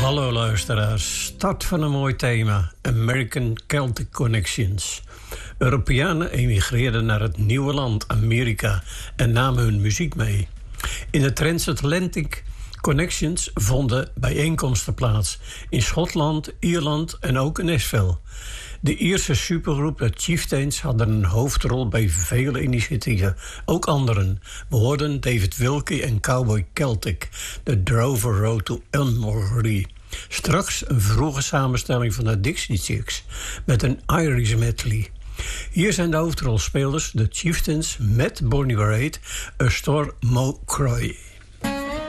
Hallo luisteraars, start van een mooi thema, American Celtic Connections. Europeanen emigreerden naar het nieuwe land, Amerika, en namen hun muziek mee. In de Transatlantic Connections vonden bijeenkomsten plaats in Schotland, Ierland en ook in Nashville. De Ierse supergroep de Chieftains hadden een hoofdrol bij vele initiatieven. Ook anderen behoorden David Wilkie en Cowboy Celtic, de Drover Road to Elmore. Straks een vroege samenstelling van de Dixie Chicks met een Irish medley. Hier zijn de hoofdrolspelers, de Chieftains met Bonnie Raitt, A Storm Mo Croy.